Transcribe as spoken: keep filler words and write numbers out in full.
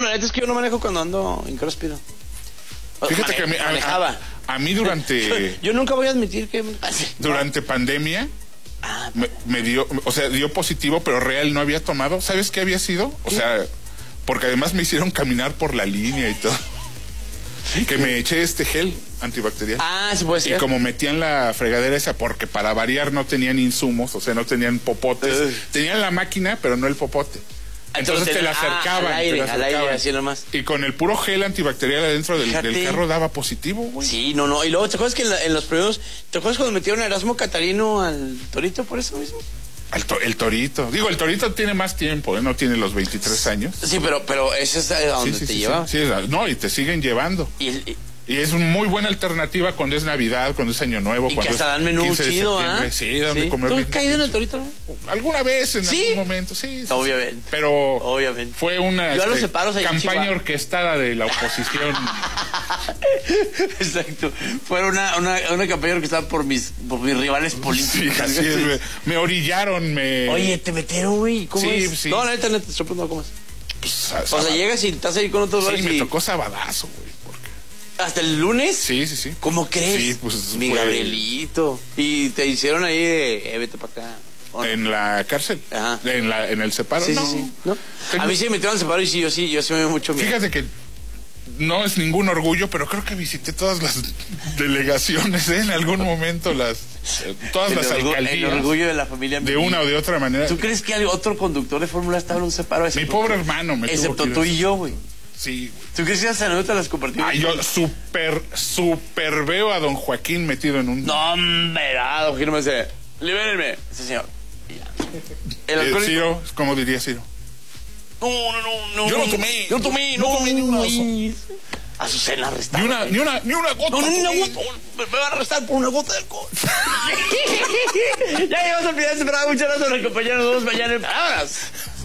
la neta es que yo no manejo cuando ando incróspido. Fíjate que a mí, a, a, a mí durante... Yo nunca voy a admitir que... Durante pandemia ah, me, me dio, o sea, dio positivo, pero real no había tomado. ¿Sabes qué había sido? O sea, porque además me hicieron caminar por la línea y todo. Que me eché este gel antibacterial. Ah, sí puede ser. Y como metían la fregadera esa, porque para variar no tenían insumos, o sea, no tenían popotes. Uh. Tenían la máquina, pero no el popote. Entonces, Entonces te la acercaban. Ah, al aire, al aire, así nomás. Y con el puro gel antibacterial adentro del, del carro daba positivo, güey. Sí, no, no. Y luego, ¿te acuerdas que en, la, en los primeros... ¿Te acuerdas cuando metieron a Erasmo Catarino al Torito por eso mismo? El, to, el Torito. Digo, el Torito tiene más tiempo, ¿eh? No tiene los veintitrés años. Sí, pero, pero ese es a donde sí, sí, te sí, lleva. Sí, sí, no, y te siguen llevando. Y, el, y, y es una muy buena alternativa cuando es Navidad, cuando es Año Nuevo. Y cuando que hasta dan menú chido, ¿ah? ¿eh? Sí, dan sí. de comer. ¿Tú has caído en el Torito? ¿No? Alguna vez, en ¿Sí? algún momento, sí. sí Obviamente. Sí. Pero Obviamente. fue una Yo este, separos campaña orquestada de la oposición. Exacto. Fue una, una, una campaña orquestada por mis, por mis rivales políticos. Sí, así es, me, me orillaron, me... Oye, te metieron, güey. ¿Cómo sí, es? Sí. No, la neta, neta, te sorprendo, ¿cómo es? Pues, o sea, llegas y estás ahí con otros sí, me y... tocó sabadazo, güey. ¿Hasta el lunes? Sí, sí, sí. ¿Cómo crees? Sí, pues mi fue... Gabrielito. Y te hicieron ahí de, eh, vete para acá. No? ¿En la cárcel? Ajá. ¿En, la, en el separo? Sí, no. sí, sí. ¿No? Tengo... A mí sí me metieron al separo y sí, yo sí, yo sí me dio mucho miedo. Fíjate que no es ningún orgullo, pero creo que visité todas las delegaciones, ¿eh? En algún momento, las eh, todas el las orgu alcaldías. El orgullo de la familia. De una o de otra manera. ¿Tú crees que otro conductor de Fórmula estaba en un separo? Mi pobre hermano me excepto tú y yo, güey. Sí. ¿Tú crees que esas anécdotas las compartimos? Ah, yo super, super veo a don Joaquín metido en un... No, hombre, ah, don Joaquín no me dice, libérenme. Sí, señor. El alcohólico... Eh, Ciro, ¿cómo diría Ciro? No, no, no, no. Yo no tomé. Yo no tomé, no, no tomé ni una. Azucena arrestada. Ni una, ni una, ni una gota. No, ni una gota. Me va a arrestar por una gota de alcohol. Ya llegamos al final de este programa. Muchas gracias por acompañarnos mañana. ¡Vámonos!